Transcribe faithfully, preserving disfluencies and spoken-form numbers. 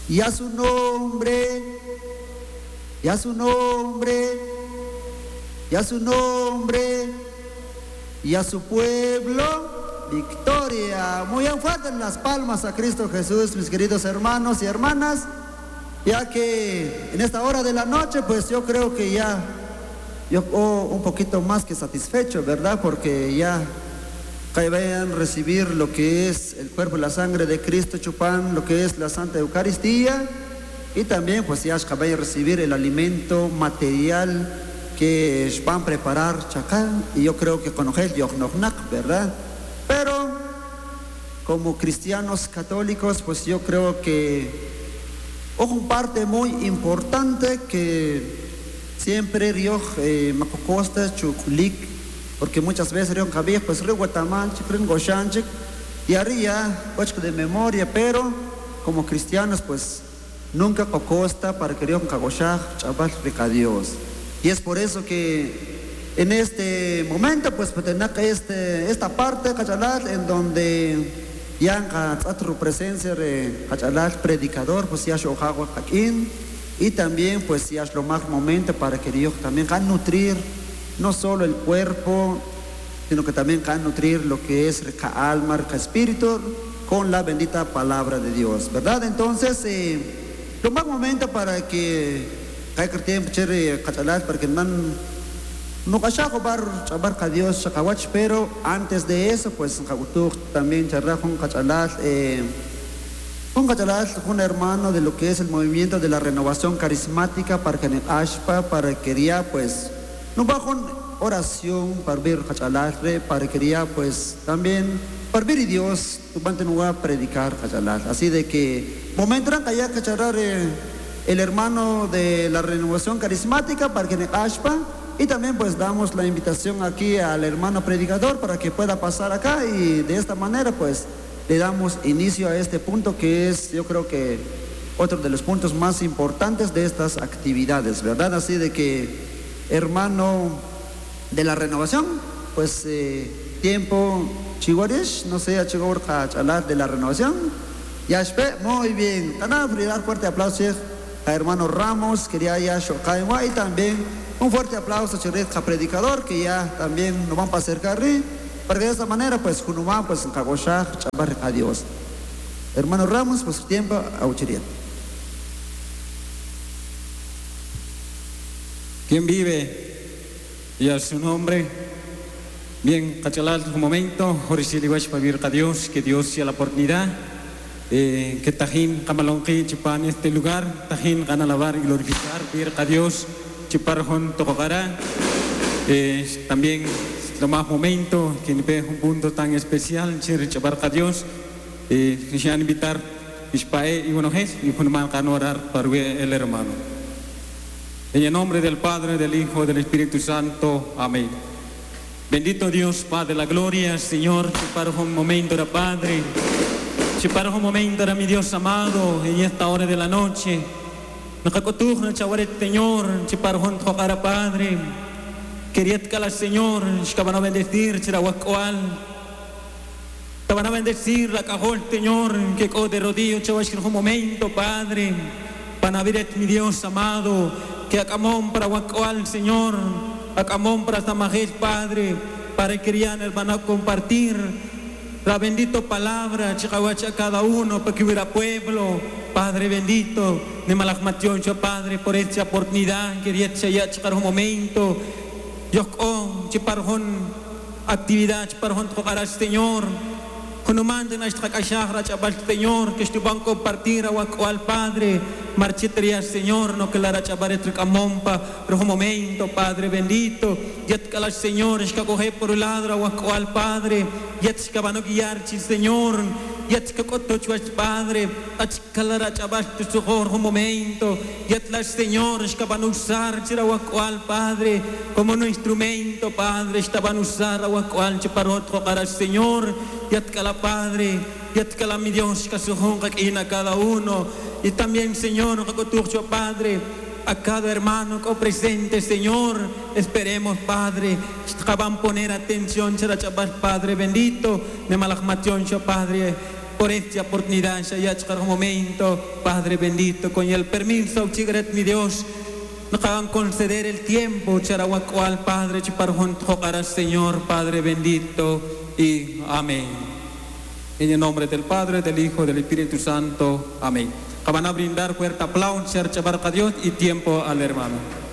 y a su nombre, y a su nombre, y a su nombre, y a su pueblo, victoria. Muy bien fuertes las palmas a Cristo Jesús, mis queridos hermanos y hermanas, ya que en esta hora de la noche, pues yo creo que ya, yo oh, un poquito más que satisfecho, ¿verdad? Porque ya que vayan a recibir lo que es el cuerpo y la sangre de Cristo, chupan lo que es la Santa Eucaristía, y también pues ya que vayan a recibir el alimento material que van a preparar chacán, y yo creo que con el yognognak, ¿verdad? Pero como cristianos católicos, pues yo creo que una parte muy importante que siempre rio eh, macocosta chuculic, porque muchas veces rio cabía pues rio guatamanche, rio goshanche, y haría pues de memoria, pero como cristianos pues nunca cocosta para que rio cagoshach chabal rica Dios. Y es por eso que en este momento pues tener este, esta parte cachalar en donde ya tu presencia de cachalar predicador pues ya shohawa hakin, y también pues ya es lo más momento para que Dios también va a nutrir no solo el cuerpo, sino que también va a nutrir lo que es el alma, el espíritu, con la bendita palabra de Dios, ¿verdad? Entonces eh, lo más momento para que hay que tiempo chévere cachalar para que man no cachajo bar chabar a Dios chacawach, pero antes de eso pues también charlar con cachalar eh, con cachalar un hermano de lo que es el movimiento de la renovación carismática para que en el ashpa para que quería pues no bajo oración para ver cachalar para que quería pues también para ver Dios tu pante no va a predicar cachalar, así de que momento que haya cachalar eh, el hermano de la renovación carismática para que en el ashpa, y también pues damos la invitación aquí al hermano predicador para que pueda pasar acá, y de esta manera pues le damos inicio a este punto que es yo creo que otro de los puntos más importantes de estas actividades, ¿verdad? Así de que hermano de la renovación pues eh, tiempo chihuahuas, no sé, chihuahua chalar de la renovación, ya espe, muy bien, dar fuerte aplauso a hermano Ramos, quería ya Shokaima, y también un fuerte aplauso a predicador que ya también nos van a acercar para que de esta manera pues Junumán pues Kagoshah chabar a Dios. Hermano Ramos, pues tiempo a Uchiría. ¿Quién vive? Y a su nombre, bien, cachalar un momento, Horisiliwash para vivir a Dios, que Dios sea la oportunidad. Eh, que Tajín Kamalonqui Chipan en este lugar, Tajín gana alabar y glorificar, pedir a Dios, Chiparjon Tokogara. Eh, también lo más momento que ve un punto tan especial, Chipar a Dios, eh, quisiera invitar Ispae y Buenojes y Juanman Canorar para el hermano. En el nombre del Padre, del Hijo y del Espíritu Santo. Amén. Bendito Dios, Padre de la gloria, Señor, Chiparjon momento de Padre. Para un momento era mi Dios amado en esta hora de la noche. Nakakutuj chawaret Señor, para un tocar Padre. Quería que la Señor, que van a bendecir, chirawakwal. Te van a bendecir la cajol, Señor, que co de rodillo, chavas un momento, Padre. Para ver mi Dios amado, que acamón para wakwal, Señor, acamón para Samajés, Padre, para que querían van a compartir la bendita palabra, chicahuacha cada uno, para que hubiera pueblo, Padre bendito, de malachmatión, Padre, por esta oportunidad, quería ya chicar un momento, yo con chiparjón actividad, chiparjón tocar al Señor, cuando manden a esta cachajra, chapal Señor, que estuvieron compartir a al Padre, marchitría Señor, no que la rachapar entre camompa, pero un momento, Padre bendito, ya que la Señor, es que coge por un lado a al Padre, ya que van a guiar, Señor, ya que cotocho es Padre, ya que la rachapar tu socorro, un momento, ya que la Señor, es que van a usar, al Padre, como un instrumento, Padre, estaban a usar a al para otro para el Señor, ya que la Padre, ya que la mi Dios, que se honra a cada uno, y también, Señor, que Padre, a cada hermano que presente, Señor, esperemos, Padre, que van a poner atención, Padre bendito, de malachmatión, Padre, por esta oportunidad, ya llegar un momento, Padre bendito, con el permiso, chigret mi Dios, nos hagan conceder el tiempo, charahuacual, Padre, para junto al Señor, Padre bendito, y amén. En el nombre del Padre, del Hijo, del Espíritu Santo, amén. Van a brindar fuerte aplauso, chabar a Dios y tiempo al hermano.